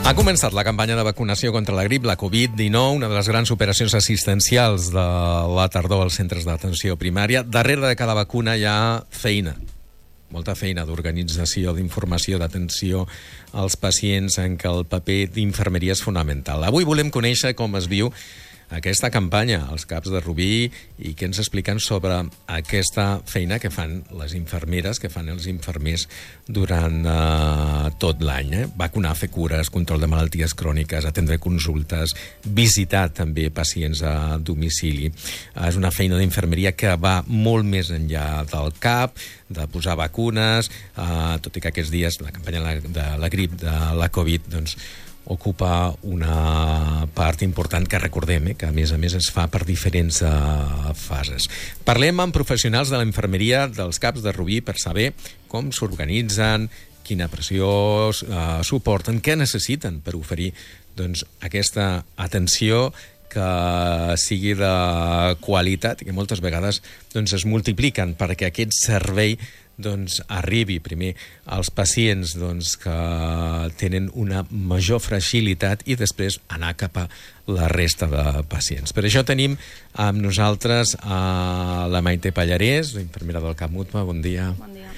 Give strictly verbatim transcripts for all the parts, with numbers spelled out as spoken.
Ha començat la campanya de vacunació contra la grip, la covid dinou, una de les grans operacions assistencials de la tardor als centres d'atenció primària. Darrere de cada vacuna hi ha feina, molta feina d'organització, d'informació, d'atenció als pacients, en què el paper d'infermeria és fonamental. Avui volem conèixer com es viu aquesta campanya als CAPs de Rubí i què ens expliquen sobre aquesta feina que fan les infermeres, que fan els infermers durant eh, tot l'any. Eh? Vacunar, fer cures, control de malalties cròniques, atendre consultes, visitar també pacients a domicili. Eh, és una feina d'infermeria que va molt més enllà del CAP, de posar vacunes, eh, tot i que aquests dies la campanya de la grip, de la Covid, doncs, ocupa una part important que recordem, eh, que a més a més es fa per diferents uh, fases. Parlem amb professionals de la infermeria dels CAPs de Rubí per saber com s'organitzen, quina pressió uh, suporten, què necessiten per oferir doncs, aquesta atenció que sigui de qualitat i que moltes vegades doncs, es multipliquen perquè aquest servei doncs, arribi primer als pacients doncs, que tenen una major fragilitat i després anar cap a la resta de pacients. Per això tenim amb nosaltres a la Maite Pallarès, la infermera del CAP Mútua. Bon dia. Bon dia.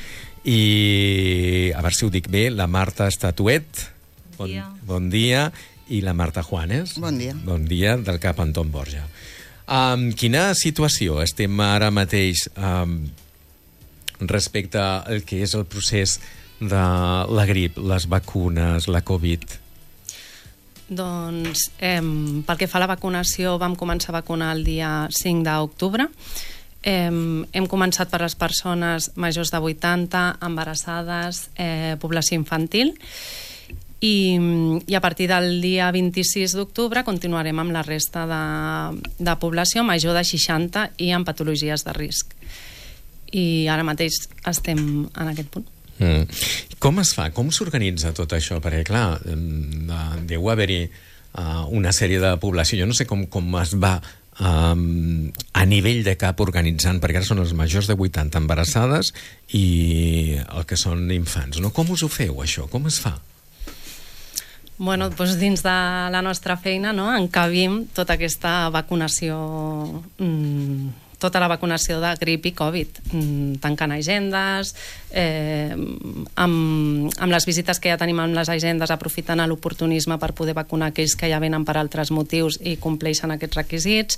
I, a veure si ho dic bé, la Marta Estatuet. Bon dia. Bon, bon dia. I la Marta Juanes. Bon dia. Bon dia, del CAP Anton Borja. En um, quina situació estem ara mateix um, respecte al que és el procés de la grip, les vacunes, la Covid? Doncs, eh, pel que fa a la vacunació, vam començar a vacunar el dia cinc d'octubre. Eh, hem començat per les persones majors de vuitanta, embarassades, eh, població infantil, i, i a partir del dia vint-i-sis d'octubre continuarem amb la resta de, de població major de seixanta i amb patologies de risc. I ara mateix estem en aquest punt. Mm. Com es fa? Com s'organitza tot això? Perquè, clar, deu haver-hi uh, una sèrie de població. Jo no sé com, com es va um, a nivell de CAP organitzant, perquè ara són els majors de vuitanta embarassades i el que són infants. No? Com us ho feu, això? Com es fa? Bueno, doncs dins de la nostra feina, no, encabim tota aquesta vacunació... Mm, tota la vacunació de grip i Covid, tancant agendes, eh, amb, amb les visites que ja tenim amb les agendes, aprofitant l'oportunisme per poder vacunar aquells que ja venen per altres motius i compleixen aquests requisits,